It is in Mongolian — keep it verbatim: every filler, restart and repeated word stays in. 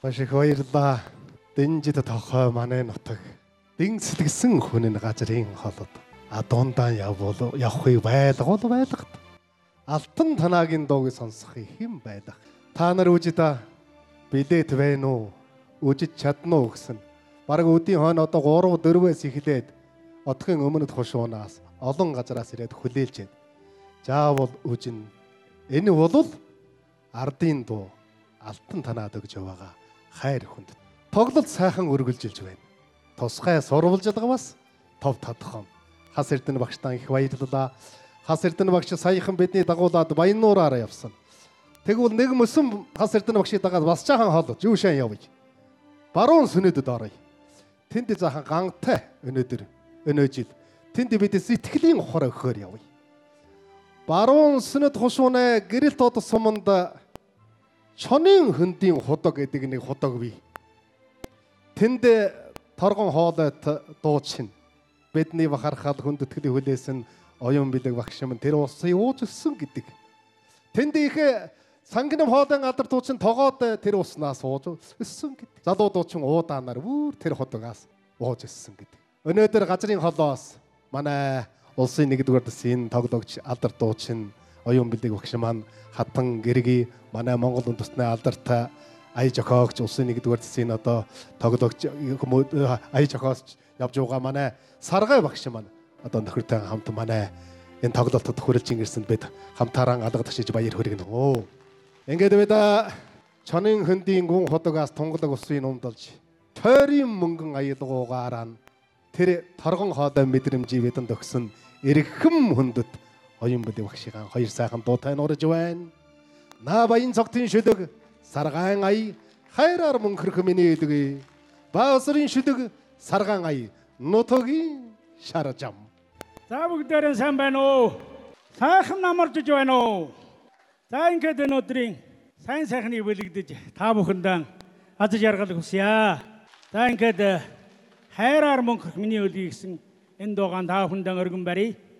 Маш их баярлалаа. Дэнжид тохой манай нутаг. Дэн сэлгэсэн хүн газрын холод. А дундаа явбол явахыг байлгал байлгад. Алтан танагийн дууг сонсохыг хэн байлах. Та нар үжид бидээд байна уу? Үжиж чадна уу гэсэн. Бараг өдийн хойно одоо гурав дөрвөөс эхлээд одхон өмнөд хушуунаас олон газараас ирээд хүлээлж байна. Заавал үжин. Энэ бол ардын дуу. Алтан танаад өгж яваага хайр хүнд. Тоглолт сайхан үргэлжилж байна. Тусгай сурвалжилгавас тов тодхон. Хас эрдэнэ багштан их баярлалаа. Хас эрдэнэ багш саяхан бидний дагуулад Баяннуураар явсан. Тэгвэл нэг мөсөн хас эрдэнэ багшийг дагаад бас чахан хоолож юу шин явъя. Баруун сүнэдэд оръё. Тэнд заахан гантай өнөөдөр өнөө жил. Тэнд бид сэтгэлийн ухаар өгөхөр явъя. Баруун сүнэд хушуунэ гэрэлт од суманд чонын хөндийн худаг гэдэг нэг худаг бий. Тэнд торгон хоолойт дуучин. Бидний бахархал хүндэтгэлийн хүлээсэн оюун бэлэг багш юм тэр усын ууж өссөн гэдэг. Тэнд их сангинам хоолойн алдар дуучин тогоод тэр уснаас ууж өссөн гэдэг. Залуу дуучин уудаанаар үүр тэр худагаас ууж өссөн гэдэг. Өнөөдөр газрын холоос манай улсын нэгдүгээр дэсийн тоглогч алдар дуучин оюун бэлэг багш маань хатан гэрги манай Монгол үндэстний алдартай ая жохоогч улсын нэгдүгээр дэсийн одоо тоглогч ая жохоогч явж байгаа манай Саргай багш маань одоо нөхөртэй хамт манай энэ тоглолтод хүрэлж ингэсэн бид хамтаараа алга ташиж баяр хүргэнэ. Оо. Ингээд бид чонын хөндийн гүн худагаас тунгалаг усын умдалж тойрын мөнгөн аялгуугаар тэр торгон хоолой мэдрэмжийг бидэнд өгсөн эрхэм хүндэт оюун бэлэг багшийн хоёр сайхан дуутай нуурж байна. На баян цогтын шүлэг саргаан ая хайраар мөнхөрх миний эдгүй. Баасрын шүлэг саргаан ая нутгийн шаржам. За бүгдээрээ сайн байна уу? Сайхан намарчж байна уу? За ингээд өнөөдрийн сайн сайхныг бэлэгдэж та бүхэндээ аз жаргал хүсье. За ингээд хайраар мөнхөрх миний өдий гэсэн энэ дуугаан та бүхэндээ өргөн барья.